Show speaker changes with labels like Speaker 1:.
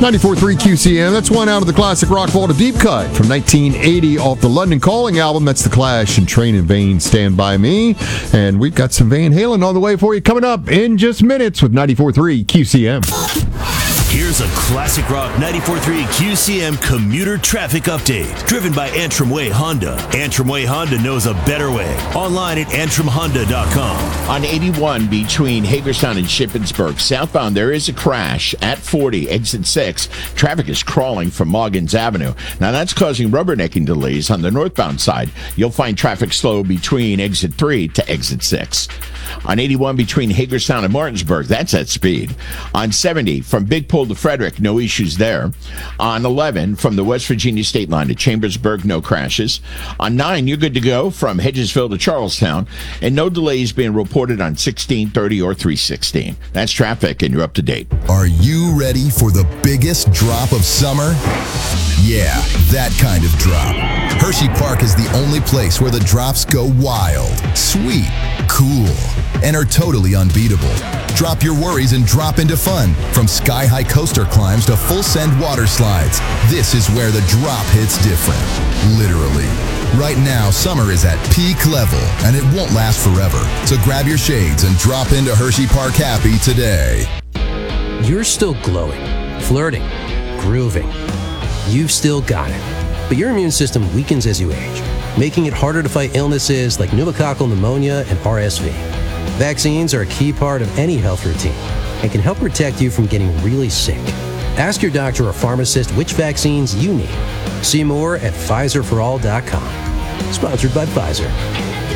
Speaker 1: 94.3 QCM. That's one out of the classic rock vault, a deep cut from 1980 off the London Calling album. That's The Clash and Train in Vain, Stand By Me. And we've got some Van Halen on the way for you coming up in just minutes with 94.3 QCM.
Speaker 2: Here's a classic rock 94.3 QCM commuter traffic update. Driven by Antrim Way Honda. Antrim Way Honda knows a better way. Online at antrimhonda.com.
Speaker 3: On 81 between Hagerstown and Shippensburg, southbound, there is a crash at 40, exit 6. Traffic is crawling from Moggins Avenue. Now, that's causing rubbernecking delays on the northbound side. You'll find traffic slow between exit 3 to exit 6. On 81 between Hagerstown and Martinsburg, that's at speed. On 70 from Big Pole to Frederick, no issues there. On 11 from the West Virginia state line to Chambersburg, no crashes. On 9, you're good to go from Hedgesville to Charlestown, and no delays being reported on 1630 or 316. That's traffic, and you're up to date.
Speaker 4: Are you ready for the biggest drop of summer? Yeah, that kind of drop. Hershey Park is the only place where the drops go wild, sweet, cool, and are totally unbeatable. Drop your worries and drop into fun. From sky-high coaster climbs to full-send water slides, this is where the drop hits different. Literally. Right now, summer is at peak level, and it won't last forever. So grab your shades and drop into Hershey Park Happy today.
Speaker 5: You're still glowing, flirting, grooving. You've still got it. But your immune system weakens as you age, making it harder to fight illnesses like pneumococcal pneumonia and RSV. Vaccines are a key part of any health routine and can help protect you from getting really sick. Ask your doctor or pharmacist which vaccines you need. See more at PfizerForAll.com. Sponsored by Pfizer.